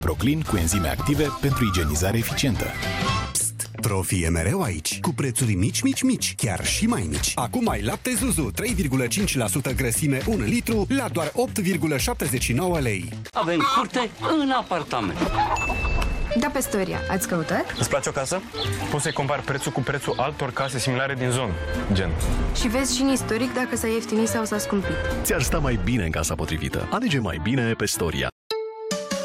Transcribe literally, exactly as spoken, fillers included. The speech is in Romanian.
Proclin cu enzime active pentru igienizare eficientă. Profi e mereu aici, cu prețuri mici, mici, mici, chiar și mai mici. Acum ai lapte Zuzu, trei virgulă cinci la sută grăsime un litru, la doar opt virgulă șaptezeci și nouă lei. Avem curte în apartament. Da, pe Storia. Ați căutat? Îți place o casă? Poți să-i compari prețul cu prețul altor case similare din zonă, gen. Și vezi și în istoric dacă s-a ieftinit sau s-a scumpit. Ți-ar sta mai bine în casa potrivită. Alege mai bine pe Storia.